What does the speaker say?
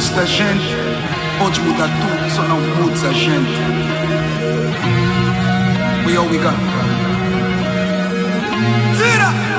muitos da gente. Podes mudar tudo, só não mudes a gente. We all we got. Tira!